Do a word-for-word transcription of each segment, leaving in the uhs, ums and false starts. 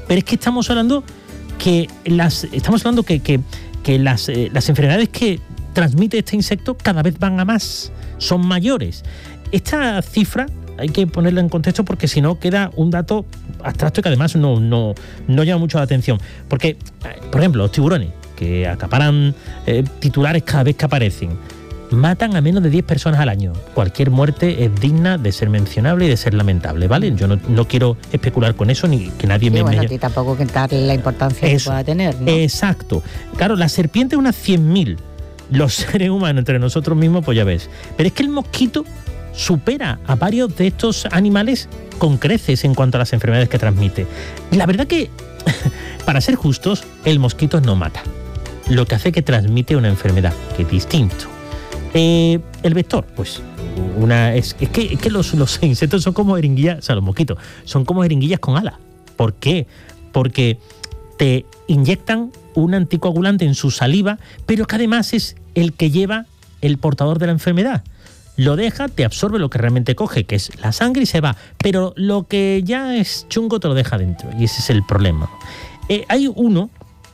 Pero es que estamos hablando que las estamos hablando que, que, que las, eh, las enfermedades que transmite este insecto cada vez van a más, son mayores. Esta cifra hay que ponerla en contexto porque si no queda un dato abstracto y que además no, no, no llama mucho la atención. Porque, por ejemplo, los tiburones, que acaparan eh, titulares cada vez que aparecen, matan a menos de diez personas al año. Cualquier muerte es digna de ser mencionable y de ser lamentable, ¿vale? Yo no, no quiero especular con eso ni que nadie sí, me... bueno, me... a ti tampoco que darle la importancia eso, que pueda tener, ¿no? Exacto. Claro, la serpiente unas cien mil. Los seres humanos entre nosotros mismos, pues ya ves. Pero es que el mosquito supera a varios de estos animales con creces en cuanto a las enfermedades que transmite. La verdad que, para ser justos, el mosquito no mata. Lo que hace que transmite una enfermedad, que es distinto. Eh, el vector, pues una es, es que, es que los, los insectos son como jeringuillas, o sea, los mosquitos son como jeringuillas con alas. ¿Por qué? Porque te inyectan un anticoagulante en su saliva, pero que además es el que lleva el portador de la enfermedad. Lo deja, te absorbe lo que realmente coge, que es la sangre, y se va. Pero lo que ya es chungo te lo deja dentro, y ese es el problema. Eh, hay uno,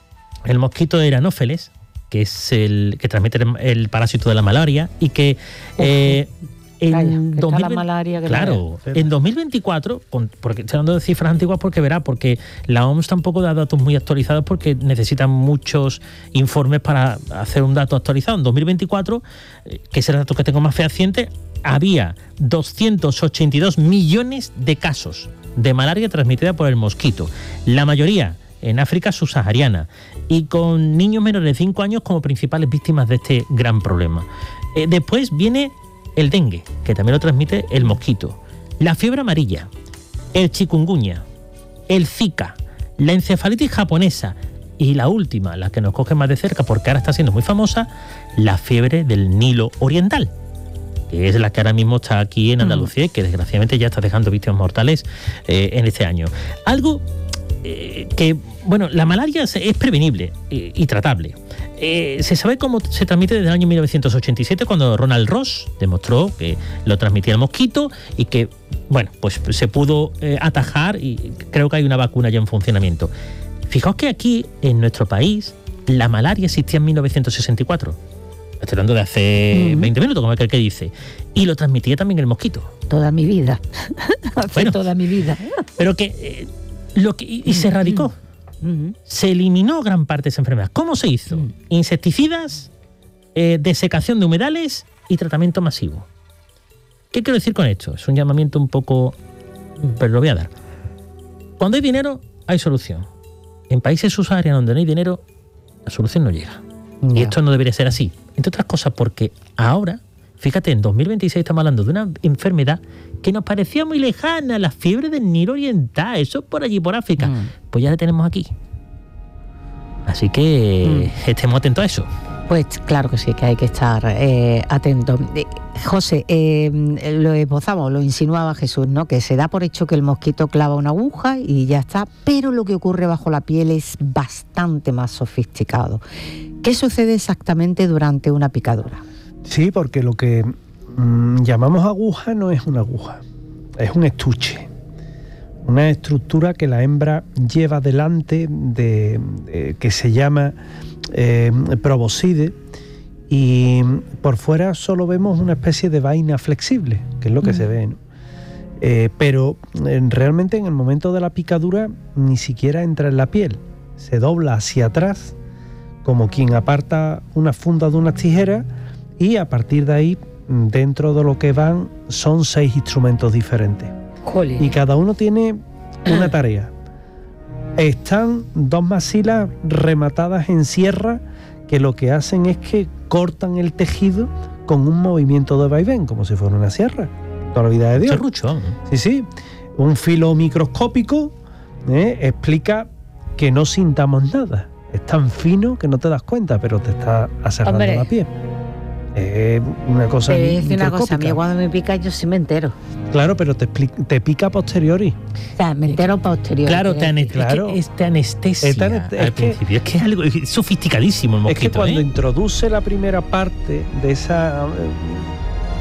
el mosquito de Anófeles, que es el que transmite el, el parásito de la malaria y que eh, en Calla, que dos mil veinte, está la malaria que claro, la en dos mil veinticuatro, con, porque estoy hablando de cifras antiguas porque verá, porque la O M S tampoco da datos muy actualizados porque necesitan muchos informes para hacer un dato actualizado. En dos mil veinticuatro, que es el dato que tengo más fehaciente, había doscientos ochenta y dos millones de casos de malaria transmitida por el mosquito. La mayoría en África subsahariana, y con niños menores de cinco años como principales víctimas de este gran problema. Eh, después viene el dengue, que también lo transmite el mosquito, la fiebre amarilla, el chikungunya, el zika, la encefalitis japonesa y la última, la que nos coge más de cerca porque ahora está siendo muy famosa, la fiebre del Nilo Oriental, que es la que ahora mismo está aquí en Andalucía y que desgraciadamente ya está dejando víctimas mortales eh, en este año. Algo eh, que, bueno, la malaria es prevenible eh, y tratable. Eh, se sabe cómo se transmite desde el año mil novecientos ochenta y siete, cuando Ronald Ross demostró que lo transmitía el mosquito y que, bueno, pues se pudo eh, atajar, y creo que hay una vacuna ya en funcionamiento. Fijaos que aquí, en nuestro país, la malaria existía en mil novecientos sesenta y cuatro. Estoy hablando de hace uh-huh. veinte minutos, como aquel que dice. Y lo transmitía también el mosquito. Toda mi vida. Hace bueno, toda mi vida. Pero que... Eh, lo que y, y se erradicó. Uh-huh. Se eliminó gran parte de esa enfermedad. ¿Cómo se hizo? Uh-huh. Insecticidas, eh, desecación de humedales y tratamiento masivo. ¿Qué quiero decir con esto? Es un llamamiento un poco... pero lo voy a dar. Cuando hay dinero, hay solución. En países subsaharianos donde no hay dinero, la solución no llega. No. Y esto no debería ser así. Entre otras cosas porque ahora, fíjate, en dos mil veintiséis estamos hablando de una enfermedad que nos parecía muy lejana, la fiebre del Nilo Oriental, eso por allí, por África. Mm. Pues ya la tenemos aquí. Así que mm. estemos atentos a eso. Pues claro que sí, que hay que estar eh, atentos. Eh, José, eh, lo esbozamos, lo insinuaba Jesús, ¿no? Que se da por hecho que el mosquito clava una aguja y ya está, pero lo que ocurre bajo la piel es bastante más sofisticado. ¿Qué sucede exactamente durante una picadura? Sí, porque lo que mmm, llamamos aguja no es una aguja, es un estuche, una estructura que la hembra lleva delante, de, de, que se llama eh, proboscide, y por fuera solo vemos una especie de vaina flexible, que es lo que mm. se ve, ¿no? Eh, pero eh, realmente en el momento de la picadura ni siquiera entra en la piel, se dobla hacia atrás como quien aparta una funda de unas tijeras, y a partir de ahí, dentro de lo que van, son seis instrumentos diferentes. Jolín. Y cada uno tiene una tarea. Están dos maxilas rematadas en sierra que lo que hacen es que cortan el tejido con un movimiento de vaivén, como si fuera una sierra. Toda la vida de Dios. Serrucho. Sí, sí. Un filo microscópico eh, explica que no sintamos nada. Es tan fino que no te das cuenta, pero te está aserrando Hombre. la piel. Es una cosa Te voy a decir una cosa, a mí cuando me pica yo sí me entero. Claro, pero te, te pica a posteriori. O sea, me entero a posteriori. Claro, te, ane- claro. Es que es te anestesia es tan, es al que, principio. Es que es algo es sofisticadísimo el mosquito. Es que cuando ¿eh? introduce la primera parte de esa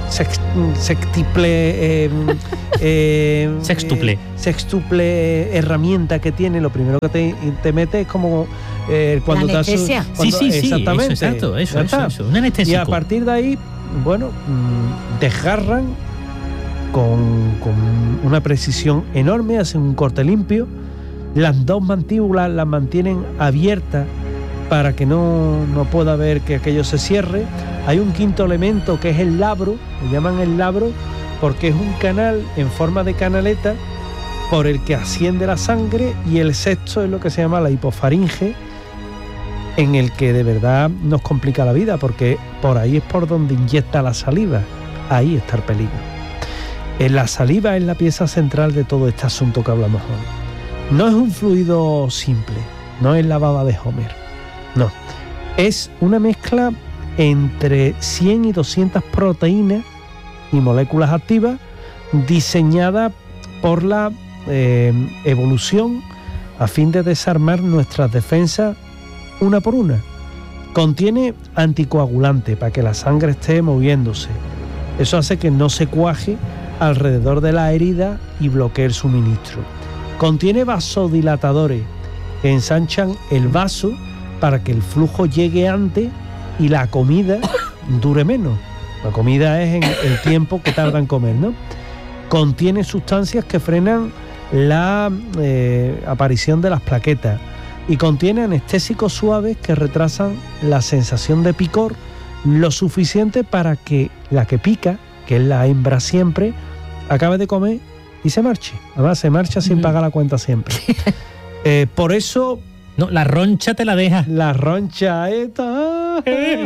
sex, sextiple eh, eh, sextuple eh, sextuple herramienta que tiene. Lo primero que te, te mete es como eh, cuando la anestesia. te cuando, sí, sí, sí, exactamente, eso, exacto, eso, eso, eso, un anestésico. Y a partir de ahí, bueno, desgarran con, con una precisión enorme, hacen un corte limpio, las dos mandíbulas las mantienen abiertas para que no, no pueda ver que aquello se cierre. Hay un quinto elemento que es el labro, le llaman el labro porque es un canal en forma de canaleta por el que asciende la sangre, y el sexto es lo que se llama la hipofaringe, en el que de verdad nos complica la vida, porque por ahí es por donde inyecta la saliva, ahí está el peligro. En la saliva es la pieza central de todo este asunto que hablamos hoy. No es un fluido simple, no es la baba de Homer. No, es una mezcla entre cien y doscientas proteínas y moléculas activas diseñada por la eh, evolución a fin de desarmar nuestras defensas una por una. Contiene anticoagulante para que la sangre esté moviéndose. Eso hace que no se cuaje alrededor de la herida y bloquee el suministro. Contiene vasodilatadores que ensanchan el vaso para que el flujo llegue antes y la comida dure menos. La comida es en el tiempo que tarda en comer, ¿no? Contiene sustancias que frenan la eh, aparición de las plaquetas, y contiene anestésicos suaves que retrasan la sensación de picor lo suficiente para que la que pica, que es la hembra siempre, acabe de comer y se marche. Además se marcha sin pagar la cuenta siempre. Eh, por eso... No, la roncha te la deja. La roncha esta.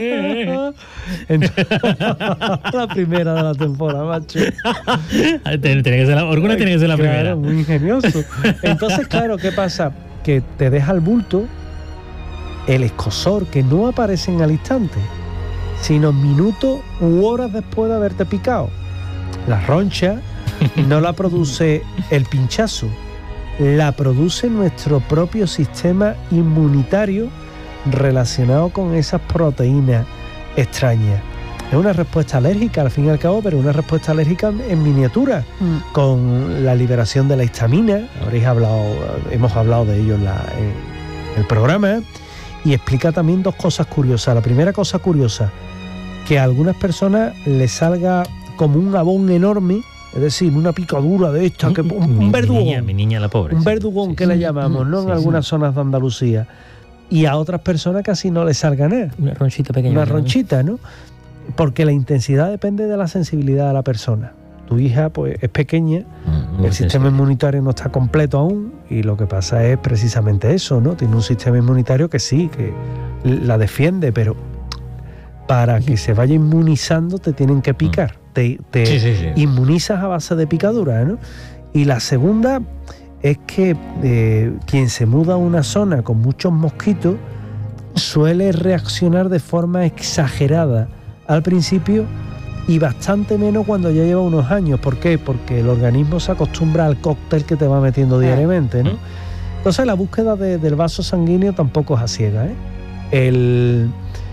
La primera de la temporada, macho. Tiene que ser la, alguna tiene que ser la claro, primera. Muy ingenioso. Entonces, claro, ¿qué pasa? Que te deja el bulto, el escozor, que no aparece en al instante, sino minutos u horas después de haberte picado. La roncha no la produce el pinchazo, la produce nuestro propio sistema inmunitario relacionado con esas proteínas extrañas. Es una respuesta alérgica, al fin y al cabo, pero una respuesta alérgica en miniatura, mm. con la liberación de la histamina. Habréis hablado, hemos hablado de ello en, la, en el programa, y explica también dos cosas curiosas. La primera cosa curiosa, que a algunas personas les salga como un abón enorme, es decir, una picadura de esta, que, un, un verdugón. Mi niña, mi niña la pobre. Un sí, verdugón sí, que sí, le sí, llamamos, ¿no? Sí, en algunas sí. zonas de Andalucía. Y a otras personas casi no les salga nada. Una ronchita pequeña. Una ronchita, ¿no? Porque la intensidad depende de la sensibilidad de la persona. Tu hija, pues, es pequeña, mm, el sistema inmunitario no está completo aún, y lo que pasa es precisamente eso, ¿no? Tiene un sistema inmunitario que sí, que la defiende, pero para que se vaya inmunizando te tienen que picar. Mm. Te, te sí, sí, sí. inmunizas a base de picadura, ¿no? Y la segunda es que eh, quien se muda a una zona con muchos mosquitos suele reaccionar de forma exagerada al principio y bastante menos cuando ya lleva unos años. ¿Por qué? Porque el organismo se acostumbra al cóctel que te va metiendo diariamente, ¿no? Entonces la búsqueda de, del vaso sanguíneo tampoco es a ciega, ¿eh? El,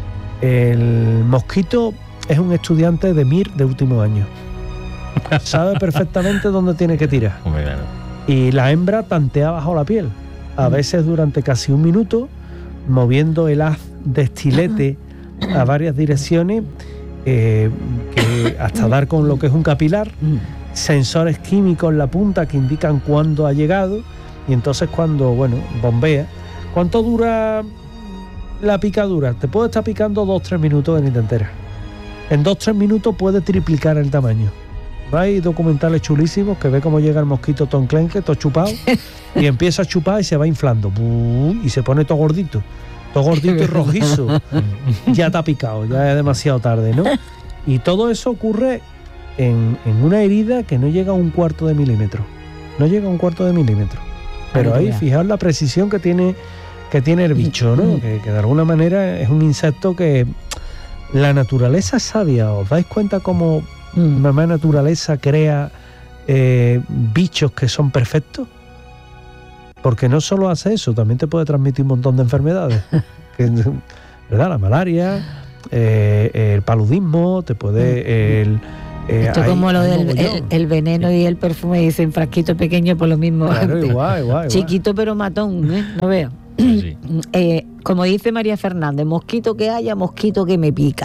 el mosquito es un estudiante de M I R de último año. Sabe perfectamente dónde tiene que tirar. Y la hembra tantea bajo la piel, a veces durante casi un minuto, moviendo el haz de estilete a varias direcciones, eh, que hasta dar con lo que es un capilar, sensores químicos en la punta que indican cuándo ha llegado, y entonces cuando, bueno, bombea. ¿Cuánto dura la picadura? Te puede estar picando dos o tres minutos en intentera. En dos o tres minutos puede triplicar el tamaño. Hay documentales chulísimos que ve cómo llega el mosquito tonclenque, todo chupado, y empieza a chupar y se va inflando, y se pone todo gordito, todo gordito y rojizo. Ya te ha picado, ya es demasiado tarde, ¿no? Y todo eso ocurre en, en una herida que no llega a un cuarto de milímetro. No llega a un cuarto de milímetro. Pero ahí, fijaos la precisión que tiene, que tiene el bicho, ¿no? Que, que de alguna manera es un insecto que la naturaleza es sabia. ¿Os dais cuenta cómo mamá naturaleza crea eh, bichos que son perfectos? Porque no solo hace eso, también te puede transmitir un montón de enfermedades, que, ¿verdad? La malaria, eh, el paludismo, te puede el, Eh, Esto hay, como lo hay del mogollón. el, el veneno y el perfume, dicen frasquito pequeño por lo mismo. Claro, igual, igual, Chiquito pero matón, ¿eh? No veo. Sí. Eh, como dice María Fernández, mosquito que haya, mosquito que me pica.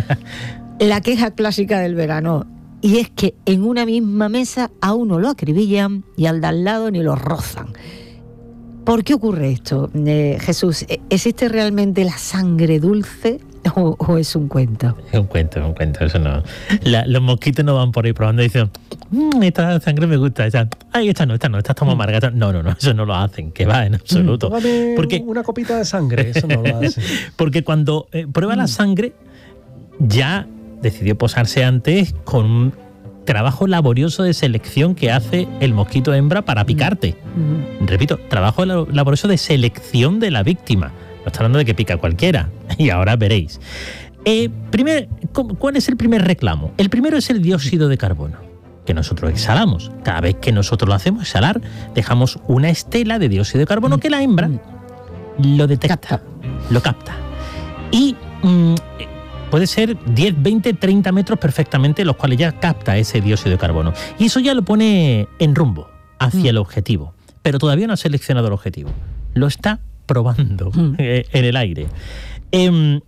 La queja clásica del verano. Y es que en una misma mesa a uno lo acribillan y al de al lado ni lo rozan. ¿Por qué ocurre esto, eh, Jesús? ¿Existe realmente la sangre dulce o, o es un cuento? Es un cuento, es un cuento, eso no. La, los mosquitos no van por ahí probando y dicen, mmm, esta sangre me gusta, esta, ay, esta no, esta no, esta está muy amarga. esta-". No, no, no, eso no lo hacen, que va en absoluto. Tómame Porque, una copita de sangre, eso no lo hace. porque cuando eh, prueba la sangre, ya decidió posarse antes con un trabajo laborioso de selección que hace el mosquito hembra para picarte. Mm. Repito, trabajo laborioso de selección de la víctima. No está hablando de que pica cualquiera. Y ahora veréis. Eh, primer, ¿Cuál es el primer reclamo? El primero es el dióxido de carbono, que nosotros exhalamos. Cada vez que nosotros lo hacemos exhalar, dejamos una estela de dióxido de carbono que la hembra lo detecta, Capta. lo capta. Y mm, puede ser diez, veinte, treinta metros perfectamente, los cuales ya capta ese dióxido de carbono. Y eso ya lo pone en rumbo hacia mm. el objetivo. Pero todavía no ha seleccionado el objetivo. Lo está probando mm. eh, en el aire. Eh,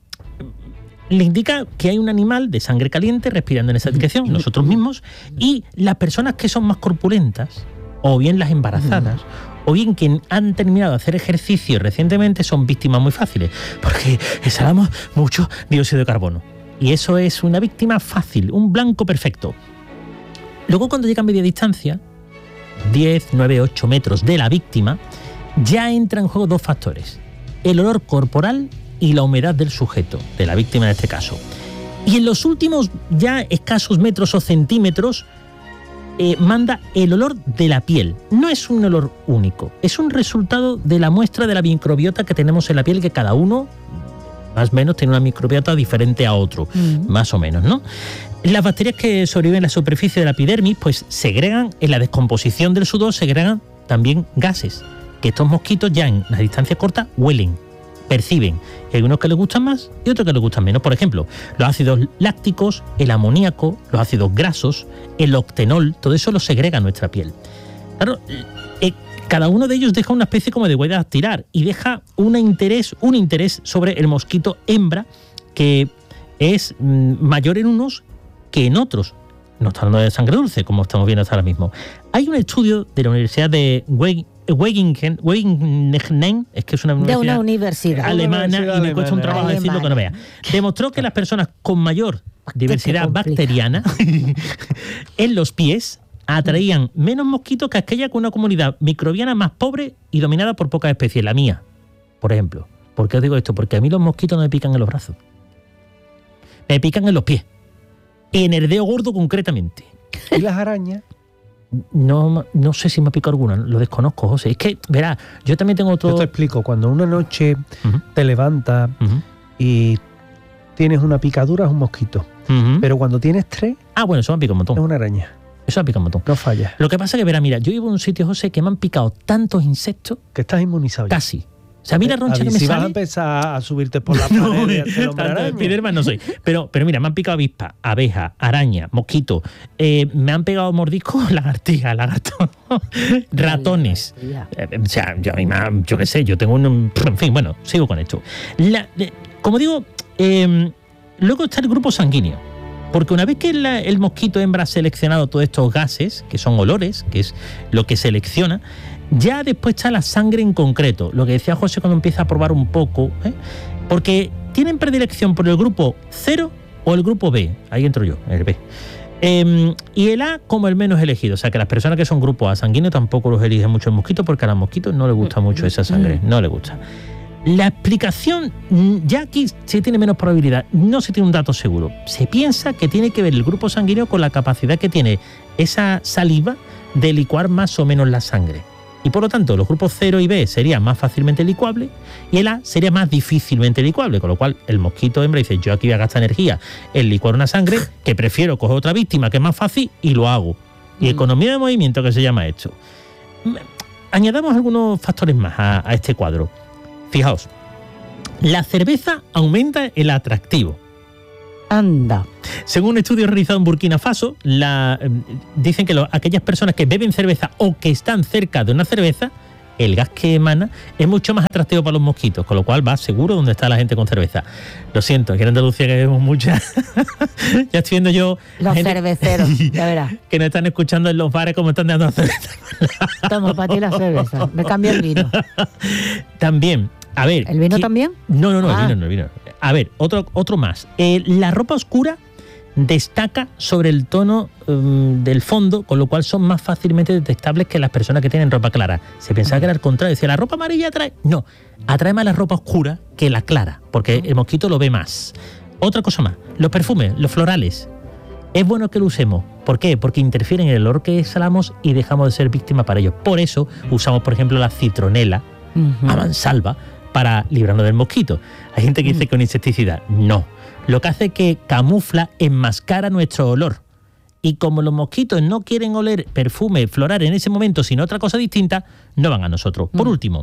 le indica que hay un animal de sangre caliente respirando en esa dirección, nosotros mismos, y las personas que son más corpulentas, o bien las embarazadas, o bien quien han terminado de hacer ejercicio recientemente, son víctimas muy fáciles, porque exhalamos mucho dióxido de carbono. Y eso es una víctima fácil, un blanco perfecto. Luego, cuando llega a media distancia, diez, nueve, ocho metros de la víctima, ya entran en juego dos factores: el olor corporal y la humedad del sujeto, de la víctima en este caso. Y en los últimos ya escasos metros o centímetros, Eh, manda el olor de la piel. No es un olor único, es un resultado de la muestra de la microbiota que tenemos en la piel, que cada uno, más o menos, tiene una microbiota diferente a otro, mm. más o menos, ¿no? Las bacterias que sobreviven en la superficie de la epidermis, pues segregan, en la descomposición del sudor, segregan también gases, que estos mosquitos ya en la distancia corta huelen, perciben. Hay unos que les gustan más y otros que les gustan menos. Por ejemplo, los ácidos lácticos, el amoníaco, los ácidos grasos, el octenol, todo eso lo segrega nuestra piel. Claro, eh, cada uno de ellos deja una especie como de huella dactilar y deja un interés, un interés sobre el mosquito hembra que es mm, mayor en unos que en otros. No está hablando de sangre dulce, como estamos viendo hasta ahora mismo. Hay un estudio de la Universidad de Wageningen, Wageningen, es que es una universidad, de una universidad alemana, una universidad y me cuesta un trabajo alemana. decirlo que no vea. Demostró que las personas con mayor diversidad bacteriana en los pies atraían menos mosquitos que aquella con una comunidad microbiana más pobre y dominada por pocas especies, la mía, por ejemplo. ¿Por qué os digo esto? Porque a mí los mosquitos no me pican en los brazos, me pican en los pies, en el dedo gordo concretamente. ¿Y las arañas? No, no sé si me ha picado alguna, lo desconozco, José. Es que, verás, yo también tengo otro... Yo te explico, cuando una noche uh-huh. te levantas uh-huh. y tienes una picadura, es un mosquito. Uh-huh. Pero cuando tienes tres... Ah, bueno, eso me ha picado un montón. Es una araña. Eso me ha picado un montón. No falla. Lo que pasa es que, verás, mira, yo vivo en un sitio, José, que me han picado tantos insectos... Que estás inmunizado ya. Casi. O sea, a mí la roncha que me si sale... vas a empezar a subirte por la pared no, y hacer tanto Spiderman no soy. Pero, pero mira, me han picado avispa, abeja, araña, mosquito. Eh, me han pegado mordiscos, lagartijas, lagartos, ratones. Eh, o sea, yo, yo qué sé, yo tengo un... En fin, bueno, sigo con esto. La, eh, como digo, eh, luego está el grupo sanguíneo. Porque una vez que la, el mosquito hembra ha seleccionado todos estos gases, que son olores, que es lo que selecciona, ya después está la sangre en concreto, lo que decía José cuando empieza a probar un poco, ¿eh? Porque tienen predilección por el grupo cero o el grupo B, ahí entro yo, el B. Eh, y el A como el menos elegido, o sea que las personas que son grupo A sanguíneo tampoco los eligen mucho el mosquito, porque a los mosquitos no les gusta mucho esa sangre, no les gusta. La explicación, ya aquí se tiene menos probabilidad, no se tiene un dato seguro. Se piensa que tiene que ver el grupo sanguíneo con la capacidad que tiene esa saliva de licuar más o menos la sangre. Y por lo tanto, los grupos cero y B serían más fácilmente licuables y el A sería más difícilmente licuable, con lo cual el mosquito hembra dice, yo aquí voy a gastar energía en licuar una sangre, que prefiero coger otra víctima que es más fácil y lo hago. Y mm. economía de movimiento, que se llama esto. Añadamos algunos factores más a, a este cuadro. Fijaos, la cerveza aumenta el atractivo. Anda. Según un estudio realizado en Burkina Faso, la, eh, dicen que lo, aquellas personas que beben cerveza o que están cerca de una cerveza, el gas que emana es mucho más atractivo para los mosquitos, con lo cual va seguro donde está la gente con cerveza. Lo siento, aquí en Andalucía que bebemos mucha. Ya estoy viendo yo... Los gente, cerveceros, ya verás. Que nos están escuchando en los bares como están dando cerveza. Toma, para ti la cerveza. Me cambio el vino. También, a ver... ¿El vino ¿qué? también? No, no, no, ah. el vino no, el vino. A ver, otro, otro más. Eh, la ropa oscura destaca sobre el tono um, del fondo, con lo cual son más fácilmente detectables que las personas que tienen ropa clara. Se pensaba que era al contrario, decía, ¿la ropa amarilla atrae? No, atrae más la ropa oscura que la clara, porque el mosquito lo ve más. Otra cosa más, los perfumes, los florales. Es bueno que lo usemos. ¿Por qué? Porque interfieren en el olor que exhalamos y dejamos de ser víctimas para ellos. Por eso usamos, por ejemplo, la citronela, uh-huh. a mansalva, para librarnos del mosquito. Hay gente que dice que es un insecticida. No. Lo que hace es que camufla, enmascara nuestro olor. Y como los mosquitos no quieren oler perfume floral en ese momento, sino otra cosa distinta, no van a nosotros. Por mm. último,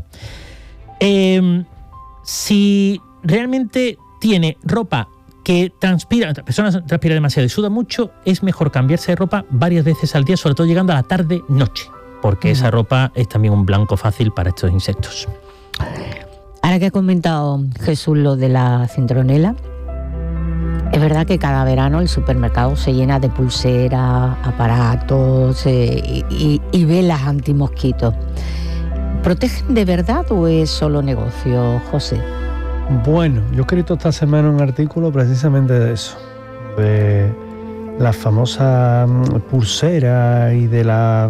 eh, si realmente tiene ropa que transpira, la persona transpira demasiado y suda mucho, es mejor cambiarse de ropa varias veces al día, sobre todo llegando a la tarde-noche, porque mm. esa ropa es también un blanco fácil para estos insectos. Ahora que ha comentado Jesús lo de la citronela, es verdad que cada verano el supermercado se llena de pulseras, aparatos eh, y, y velas antimosquitos. ¿Protegen de verdad o es solo negocio, José? Bueno, yo he escrito esta semana un artículo precisamente de eso, de la famosa pulsera y de la...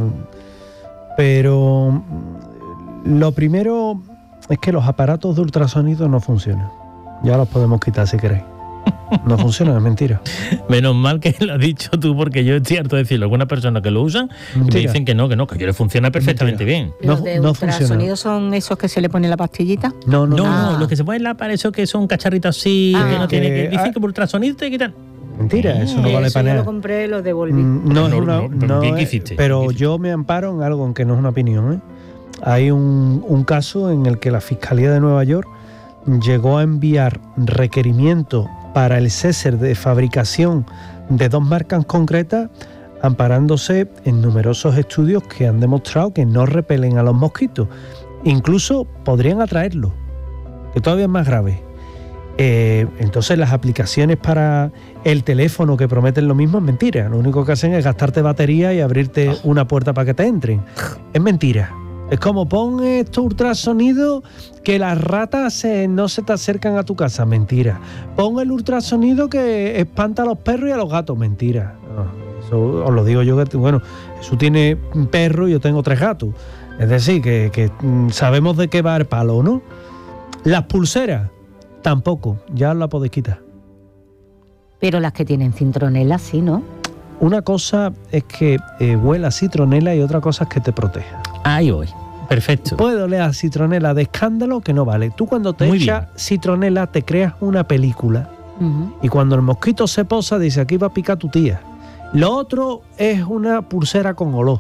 Pero lo primero es que los aparatos de ultrasonido no funcionan. Ya los podemos quitar si queréis. No funciona, es mentira. Menos mal que lo has dicho tú, porque yo estoy harto de decirlo. Algunas personas que lo usan mentira. Me dicen que no, que no, que yo le funciona perfectamente mentira. bien. ¿Los no, de no ultrasonido son esos que se le pone la pastillita? No, no, no. no, no los que se ponen la para eso que son cacharritos así, ah, que no que, tiene que. Dicen ah, que por ultrasonido te quitan. Mentira, eso no vale eso para nada. Yo lo compré, lo devolví. Mm, no, no, no, no, ¿qué hiciste? Pero ¿Qué hiciste? yo me amparo en algo que no es una opinión, ¿eh? Hay un, un caso en el que la Fiscalía de Nueva York llegó a enviar requerimientos para el cese de fabricación de dos marcas concretas, amparándose en numerosos estudios que han demostrado que no repelen a los mosquitos. Incluso podrían atraerlos, que todavía es más grave. Eh, entonces las aplicaciones para el teléfono que prometen lo mismo es mentira. Lo único que hacen es gastarte batería y abrirte oh. una puerta para que te entren. Es mentira. Es como pon estos ultrasonidos que las ratas se, no se te acercan a tu casa. Mentira. Pon el ultrasonido que espanta a los perros y a los gatos. Mentira. No, eso os lo digo yo que, bueno, eso tiene un perro y yo tengo tres gatos. Es decir, que, que sabemos de qué va el palo, ¿no? Las pulseras, tampoco. Ya os la podéis quitar. Pero las que tienen citronela, sí, ¿no? Una cosa es que eh, huela a citronela y otra cosa es que te proteja. Ahí voy. Perfecto. Puede oler a citronela de escándalo que no vale. Tú cuando te Muy echas bien. citronela te creas una película. Uh-huh. Y cuando el mosquito se posa dice aquí va a picar tu tía. Lo otro es una pulsera con olor.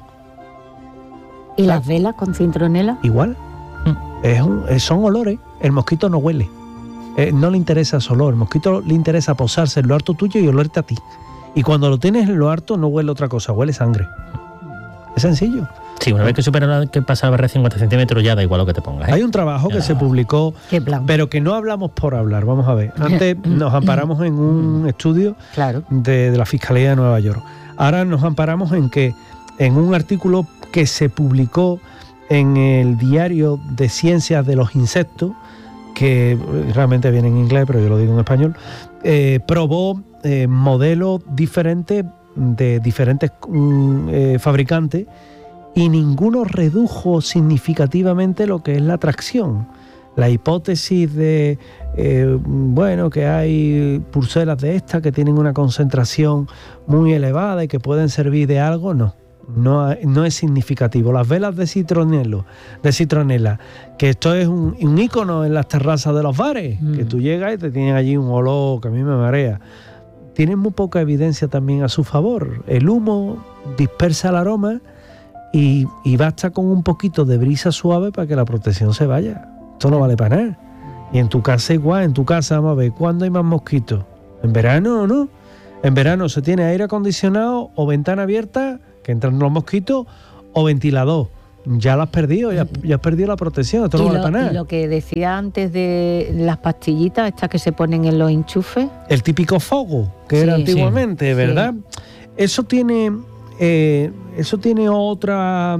¿Y ¿Ah? las velas con citronela? Igual. Uh-huh. Es un, es, son olores. El mosquito no huele. Eh, no le interesa ese olor. El mosquito le interesa posarse en lo harto tuyo y olerte a ti. Y cuando lo tienes en lo harto no huele otra cosa, huele sangre. Es sencillo. Sí, una vez que supera que pasa la barrera de cincuenta centímetros ya da igual lo que te pongas, ¿eh? Hay un trabajo que ya. se publicó, pero que no hablamos por hablar. Vamos a ver. Antes nos amparamos en un estudio claro. de, de la Fiscalía de Nueva York. Ahora nos amparamos en que en un artículo que se publicó en el Diario de Ciencias de los Insectos, que realmente viene en inglés, pero yo lo digo en español, eh, probó eh, modelos diferentes de diferentes mm, eh, fabricantes y ninguno redujo significativamente lo que es la atracción. La hipótesis de, eh, bueno, que hay pulseras de estas que tienen una concentración muy elevada y que pueden servir de algo, no. No, no es significativo. Las velas de citronelo, de citronela, que esto es un, un ícono en las terrazas de los bares, mm. que tú llegas y te tienen allí un olor que a mí me marea. Tienen muy poca evidencia también a su favor. El humo dispersa el aroma y, y basta con un poquito de brisa suave para que la protección se vaya. Esto no vale para nada. Y en tu casa igual, en tu casa, vamos a ver, ¿cuándo hay más mosquitos? ¿En verano o no? En verano se tiene aire acondicionado o ventana abierta, que entran los mosquitos, o ventilador. Ya lo has perdido, ya, ya has perdido la protección, esto no vale para nada. Y lo que decía antes de las pastillitas, estas que se ponen en los enchufes. El típico fogo, que Sí, era antiguamente, sí, ¿verdad? sí. Eso tiene... Eh, eso tiene otra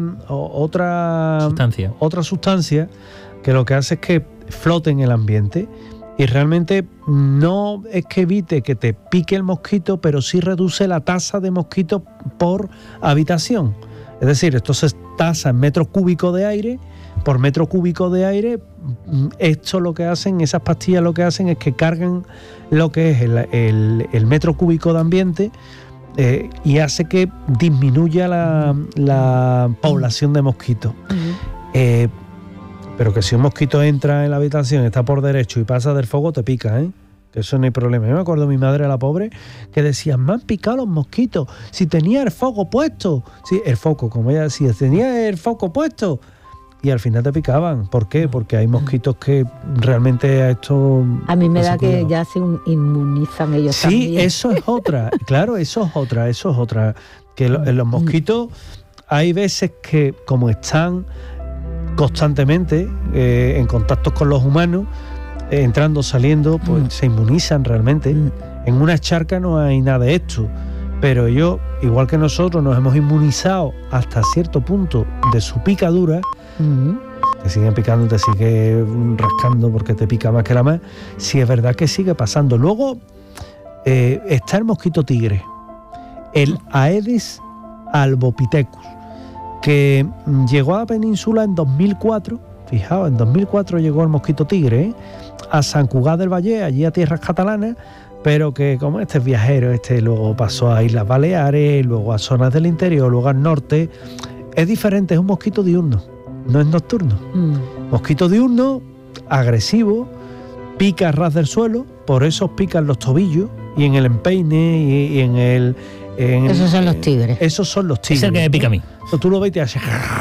otra Sustancia. otra sustancia que lo que hace es que flote en el ambiente y realmente no es que evite que te pique el mosquito, pero sí reduce la tasa de mosquitos por habitación. Es decir, esto se tasa en metros cúbicos de aire. Por metro cúbico de aire, esto lo que hacen, esas pastillas lo que hacen es que cargan lo que es el, el, el metro cúbico de ambiente. Eh, y hace que disminuya la, la población de mosquitos. Uh-huh. Eh, pero que si un mosquito entra en la habitación, está por derecho y pasa del fuego, te pica, ¿eh? Que eso no hay problema. Yo me acuerdo de mi madre, la pobre, que decía, me han picado los mosquitos, si tenía el foco puesto. Sí, el foco, como ella decía, tenía el foco puesto. Y al final te picaban. ¿Por qué? Porque hay mosquitos que realmente a esto... A mí me no da que cuidado. Ya se inmunizan ellos sí, también. Sí, eso es otra. Claro, eso es otra, eso es otra. Que lo, en los mosquitos hay veces que, como están constantemente eh, en contacto con los humanos, eh, entrando, saliendo, pues mm. se inmunizan realmente. Mm. En una charca no hay nada de esto. Pero ellos, igual que nosotros, nos hemos inmunizado hasta cierto punto de su picadura. Uh-huh. Te siguen picando, te sigue rascando porque te pica más que la más. Sí, es verdad que sigue pasando. Luego eh, está el mosquito tigre, el Aedes albopithecus, que llegó a la península en dos mil cuatro. Fijaos, en dos mil cuatro llegó el mosquito tigre ¿eh? a San Cugat del Vallès, allí a tierras catalanas. Pero que como este es viajero, este luego pasó a Islas Baleares, luego a zonas del interior, luego al norte. Es diferente, es un mosquito diurno, no es nocturno. Mm. Mosquito diurno, agresivo, pica a ras del suelo, por eso pica en los tobillos y en el empeine y, y en el... En, esos son los tigres. Esos son los tigres. Es el que me pica a mí. Entonces, tú lo ves y te haces...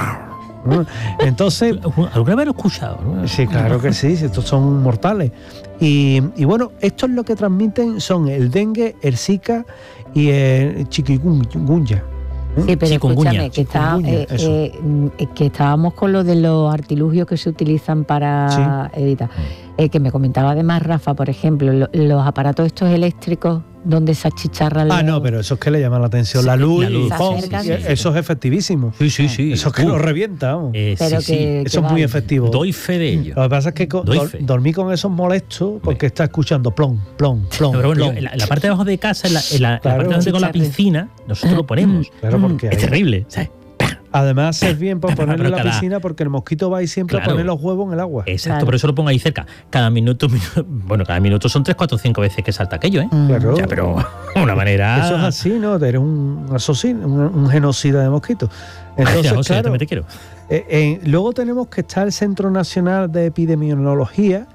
Entonces, ¿alguna vez lo he escuchado? ¿No? Sí, claro que sí, estos son mortales. Y, y bueno, esto es lo que transmiten son el dengue, el zika y el chikungunya. Sí, pero escúchame, que, está, eh, eh, que estábamos con lo de los artilugios que se utilizan para sí. evitar. Eh, que me comentaba además Rafa, por ejemplo, lo, los aparatos estos eléctricos donde se achicharran Ah, los... no, pero eso es que le llama la atención. Sí, la luz, la luz pom, sí, sí, eso es efectivísimo. Sí, sí, sí. Eso es que uh, lo revienta. Eh, pero sí, que, sí. que eso es muy efectivo. Doy fe de ello. Lo que pasa es que con, do, dormí con esos molestos porque está escuchando plom, plom, plom. No, pero bueno, plom. En, la, en la parte de abajo de casa, en la, en la, claro, la parte de con la piscina, nosotros lo ponemos. Claro, porque es hay... terrible, ¿sabes? Además es bien para ponerlo en la cada... piscina porque el mosquito va ahí siempre claro. a poner los huevos en el agua. Exacto, claro. por eso lo pongo ahí cerca. Cada minuto, minuto, bueno, cada minuto son tres, cuatro, cinco veces que salta aquello, ¿eh? Claro. O sea, pero de una manera... Eso es así, ¿no? Eres un asesino, un, un genocida de mosquitos. Entonces, Ay, José, claro, te quiero. Eh, eh, luego tenemos que estar el Centro Nacional de Epidemiología,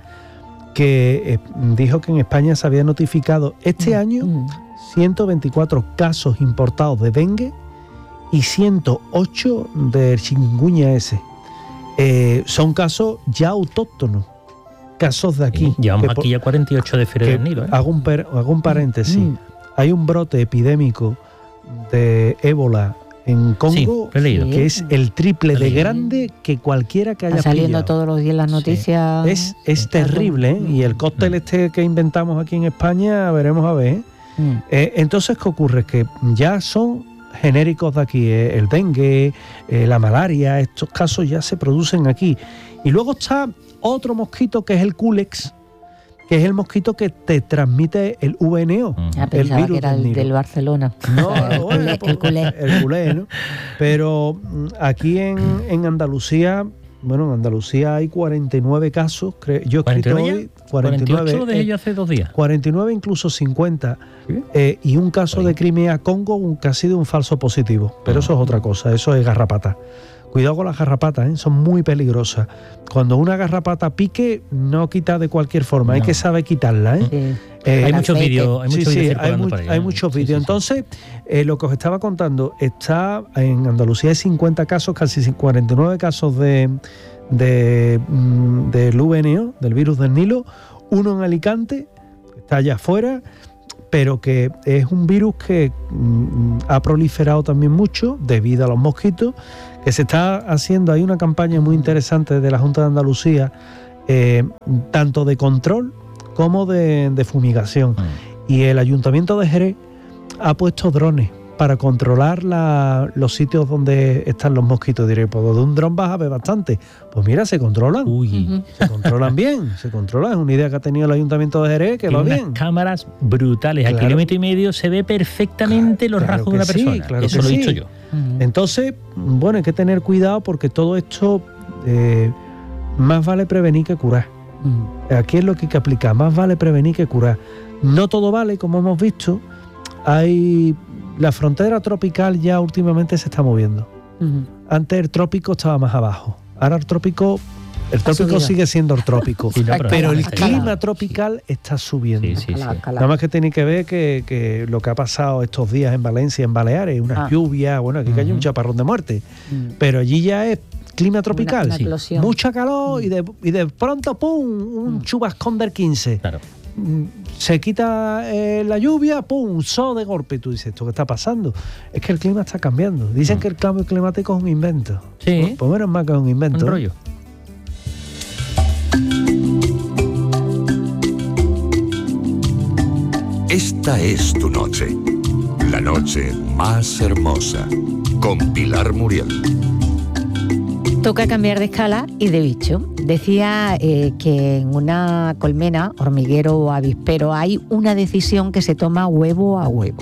que eh, dijo que en España se había notificado este mm. año ciento veinticuatro casos importados de dengue y ciento ocho de chikungunya ese. Eh, son casos ya autóctonos, casos de aquí. Sí, llevamos aquí ya cuarenta y ocho de fiebre del Nilo. ¿eh? Hago, un per, hago un paréntesis. Mm. Hay un brote epidémico de ébola en Congo sí, leído. que es el triple de grande que cualquiera que haya Está saliendo pillado. todos los días las noticias. Sí. Es, es sí. terrible, ¿eh? Y el cóctel este que inventamos aquí en España, veremos a ver. ¿eh? Mm. Eh, entonces, ¿qué ocurre? Que ya son genéricos de aquí, eh, el dengue, eh, la malaria, estos casos ya se producen aquí. Y luego está otro mosquito que es el Culex, que es el mosquito que te transmite el V N O. Ah, el pensaba virus que era el del, del Barcelona. No, bueno, el, el culé. El culé, ¿no? Pero aquí en, en Andalucía, bueno, en Andalucía hay cuarenta y nueve casos. Creo, yo he escrito hoy cuarenta y nueve. cuarenta y ocho lo dejé yo hace dos días. cuarenta y nueve, incluso cincuenta. ¿Sí? Eh, y un caso de Crimea-Congo un, que ha sido un falso positivo. Pero eso es otra cosa, eso es garrapata. Cuidado con las garrapatas, ¿eh? Son muy peligrosas. Cuando una garrapata pique, no quita de cualquier forma, no. Hay que saber quitarla. ¿eh? Sí. Eh, hay muchos vídeos. Hay, sí, muchos sí, vídeos hay, mu- hay muchos vídeos. Sí, sí, Entonces, eh, lo que os estaba contando, está en Andalucía hay cincuenta casos, casi cuarenta y nueve casos de, de, del V N O, del virus del Nilo, uno en Alicante, está allá afuera, pero que es un virus que mm, ha proliferado también mucho debido a los mosquitos, que se está haciendo, hay una campaña muy interesante de la Junta de Andalucía, eh, tanto de control como de, de fumigación. Mm. Y el Ayuntamiento de Jerez ha puesto drones para controlar la, los sitios donde están los mosquitos. Diré, pues de un dron vas a ver bastante. Pues mira, se controlan. Uy. Uh-huh. Se controlan bien, se controlan. Es una idea que ha tenido el Ayuntamiento de Jerez, que Tiene va unas bien. cámaras brutales. Claro. A kilómetro y medio se ve perfectamente claro, los claro rasgos de una sí, persona. Claro Eso lo he sí. dicho yo. Uh-huh. Entonces, bueno, hay que tener cuidado porque todo esto eh, más vale prevenir que curar. Uh-huh. Aquí es lo que hay que aplicar. Más vale prevenir que curar. No todo vale, como hemos visto. Hay... La frontera tropical ya últimamente se está moviendo. Uh-huh. Antes el trópico estaba más abajo. Ahora el trópico, el trópico sigue siendo el trópico. Sí, no, pero, pero el clima tropical está subiendo. Sí, sí, sí. Nada más que tenéis que ver que, que lo que ha pasado estos días en Valencia, en Baleares, unas ah. lluvias, bueno, aquí uh-huh. hay un chaparrón de muerte. Uh-huh. Pero allí ya es clima tropical. Una, una sí. Mucha calor uh-huh. y, de, y de pronto, ¡pum!, un uh-huh. chubascón del quince. Claro. Se quita eh, la lluvia, pum, sol de golpe. Y tú dices, ¿esto qué está pasando? Es que el clima está cambiando. Dicen mm. que el cambio climático es un invento. Sí. Pues, pues menos mal que es un invento. Un rollo. Esta es tu noche. La noche más hermosa. Con Pilar Muriel. Toca cambiar de escala y de bicho. Decía eh, que en una colmena, hormiguero o avispero, hay una decisión que se toma huevo a huevo.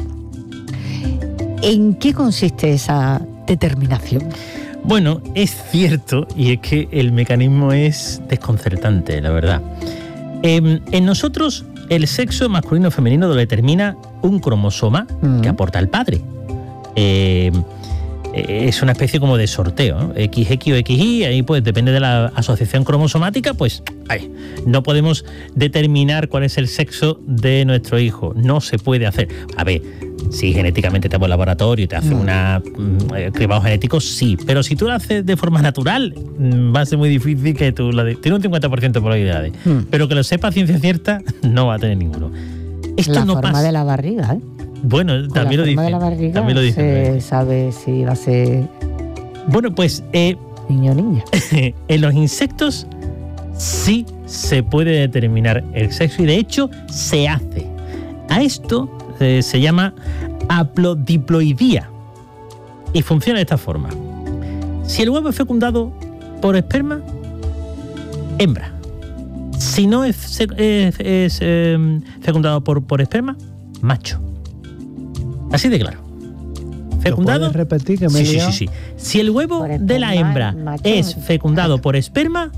¿En qué consiste esa determinación? Bueno, es cierto, y es que el mecanismo es desconcertante, la verdad. Eh, en nosotros, el sexo masculino o femenino lo determina un cromosoma mm. que aporta el padre. Eh, Es una especie como de sorteo, ¿no? equis equis o equis y, ahí pues depende de la asociación cromosomática, pues ay, no podemos determinar cuál es el sexo de nuestro hijo, no se puede hacer. A ver, si genéticamente te vas al laboratorio y te hacen una mm, cribado genético, sí, pero si tú lo haces de forma natural, va a ser muy difícil que tú lo de, tiene un cincuenta por ciento de probabilidades, mm. pero que lo sepas ciencia cierta, no va a tener ninguno. Esto la no forma pasa. De la barriga, ¿eh? Bueno, también lo dicen. De la barriga también lo dicen. Se sabe si va a ser. Bueno, pues. Eh, niño o niña. En los insectos sí se puede determinar el sexo y de hecho se hace. A esto eh, se llama haplodiploidía y funciona de esta forma. Si el huevo es fecundado por esperma, hembra. Si no es, es, es eh, fecundado por, por esperma, macho. Así de claro. Fecundado. ¿Puedes repetir que me sí, he sí, liado? sí, sí. Si el huevo de la hembra macho, es fecundado por esperma,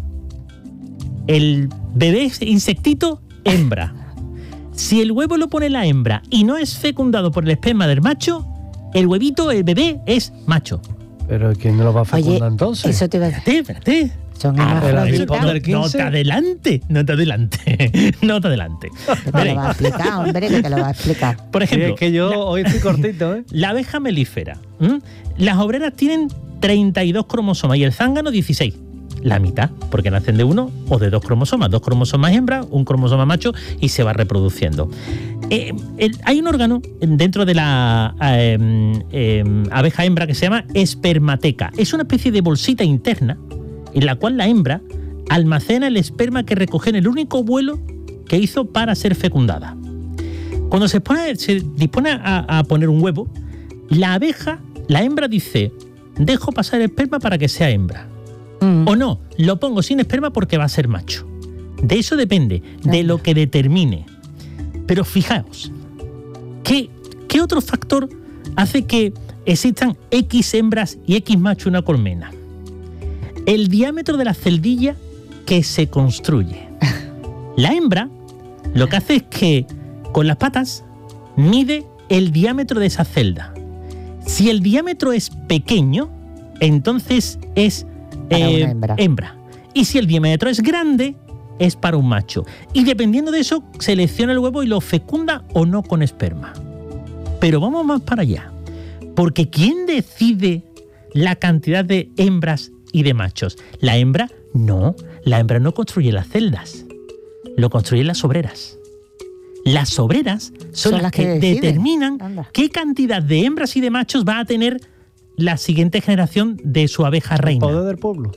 el bebé es insectito, hembra. Si el huevo lo pone la hembra y no es fecundado por el esperma del macho, el huevito, el bebé, es macho. ¿Pero quién no lo va a fecundar Oye, entonces? Eso te va a decir. Espérate, espérate. Son ah, hermafroditas. No, no te adelante, no te adelante, no te adelante. Que te lo va a explicar, hombre, que te lo va a explicar. Por ejemplo, sí, es que yo la, hoy estoy cortito, ¿eh? La abeja melífera. ¿m? Las obreras tienen treinta y dos cromosomas y el zángano dieciséis. La mitad, porque nacen de uno o de dos cromosomas. Dos cromosomas hembra, un cromosoma macho y se va reproduciendo. Eh, el, hay un órgano dentro de la eh, eh, abeja hembra que se llama espermateca. Es una especie de bolsita interna en la cual la hembra almacena el esperma que recoge en el único vuelo que hizo para ser fecundada. Cuando se, pone, se dispone a, a poner un huevo, la abeja, la hembra dice, dejo pasar el esperma para que sea hembra. Mm. O no, lo pongo sin esperma porque va a ser macho. De eso depende, de lo que determine. Pero fijaos, ¿qué, qué otro factor hace que existan X hembras y X macho en una colmena? El diámetro de la celdilla que se construye. La hembra lo que hace es que con las patas mide el diámetro de esa celda. Si el diámetro es pequeño, entonces es eh, hembra. hembra. Y si el diámetro es grande, es para un macho. Y dependiendo de eso, selecciona el huevo y lo fecunda o no con esperma. Pero vamos más para allá. Porque ¿quién decide la cantidad de hembras y de machos? La hembra no, la hembra no construye las celdas, lo construyen las obreras. Las obreras son, son las, las que, que determinan Anda. qué cantidad de hembras y de machos va a tener la siguiente generación de su abeja reina. El poder del pueblo.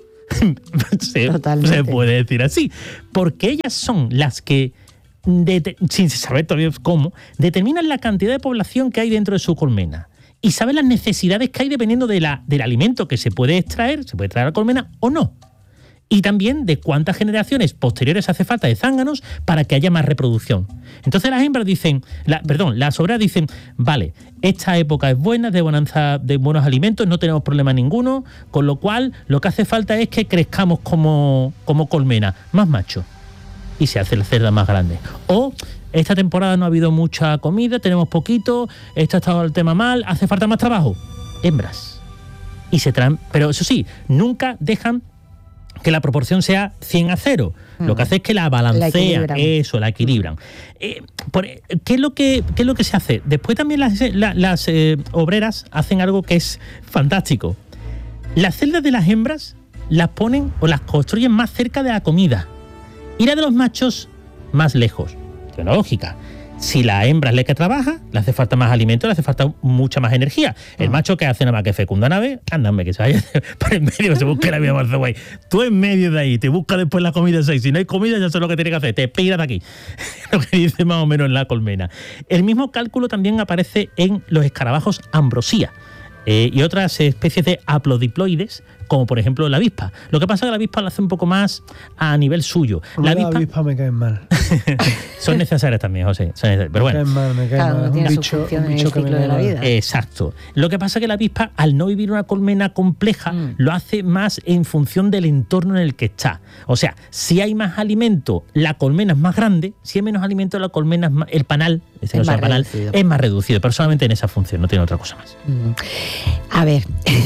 se, se puede decir así. Porque ellas son las que, de, sin saber todavía cómo, determinan la cantidad de población que hay dentro de su colmena. Y saben las necesidades que hay dependiendo de la, del alimento que se puede extraer, se puede extraer a la colmena o no. Y también de cuántas generaciones posteriores hace falta de zánganos para que haya más reproducción. Entonces las hembras dicen, la, perdón, las obreras dicen, vale, esta época es buena, de bonanza, de buenos alimentos, no tenemos problema ninguno, con lo cual lo que hace falta es que crezcamos como, como colmena, más machos. Y se hace la cerda más grande. O esta temporada no ha habido mucha comida, tenemos poquito, esto ha estado el tema mal, hace falta más trabajo. Hembras. Y se traen, pero eso sí, nunca dejan que la proporción sea cien a cero. Mm. Lo que hace es que la balancean, la eso, la equilibran. Eh, por, ¿qué, es lo que, ¿Qué es lo que se hace? Después también las, la, las eh, obreras hacen algo que es fantástico. Las celdas de las hembras las ponen o las construyen más cerca de la comida y las de los machos más lejos. Tiene lógica. Si la hembra es la que trabaja, le hace falta más alimento, le hace falta mucha más energía. El ah. macho que hace nada más que fecunda una vez, ándame, que se vaya por en medio, se busque la vida más guay. Tú en medio de ahí, te busca después la comida seis. Si no hay comida, ya sé lo que tiene que hacer, te piras de aquí. Lo que dice más o menos en la colmena. El mismo cálculo también aparece en los escarabajos ambrosía eh, y otras especies de haplodiploides, como por ejemplo la avispa. Lo que pasa es que la avispa lo hace un poco más a nivel suyo. La avispa, avispa me caen mal. Son necesarias también, José. Son necesarias. Pero bueno. Me caen mal, me caen Cada mal. uno tiene un su bicho, función un en bicho el que ciclo me de la vida. Exacto. Lo que pasa es que la avispa, al no vivir una colmena compleja, mm. lo hace más en función del entorno en el que está. O sea, si hay más alimento, la colmena es más grande. Si hay menos alimento, la colmena es más, el panal, ese es, no sea panal, es más reducido. Pero solamente en esa función, no tiene otra cosa más. Mm. A ver...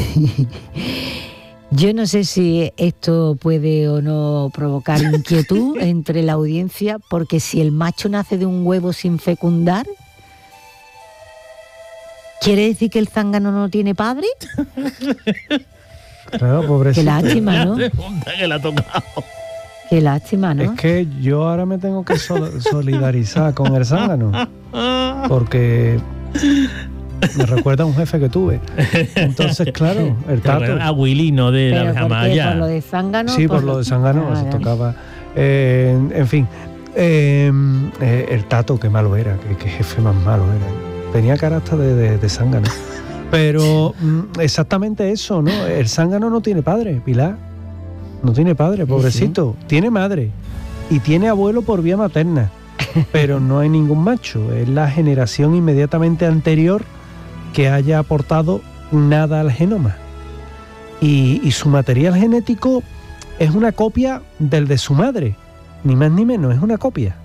Yo no sé si esto puede o no provocar inquietud entre la audiencia, porque si el macho nace de un huevo sin fecundar, ¿quiere decir que el zángano no tiene padre? Claro, pobrecito. Qué lástima, ¿no? Que la ha tocado. Qué lástima, ¿no? Es que yo ahora me tengo que sol- solidarizar con el zángano, porque... me recuerda a un jefe que tuve. Entonces, claro, el tato. A Willy, no de ¿Pero la por Jamaya. qué? ¿Por lo de zángano? Sí, por, por lo de zángano, ah, se tocaba. Eh, en fin, eh, eh, el tato, qué malo era, qué, qué jefe más malo era. Tenía carácter de, de, de zángano. Pero mm, exactamente eso, ¿no? El zángano no tiene padre, Pilar. No tiene padre, pobrecito. Sí. Tiene madre y tiene abuelo por vía materna. Pero no hay ningún macho. Es la generación inmediatamente anterior que haya aportado nada al genoma. Y, y su material genético es una copia del de su madre, ni más ni menos, es una copia.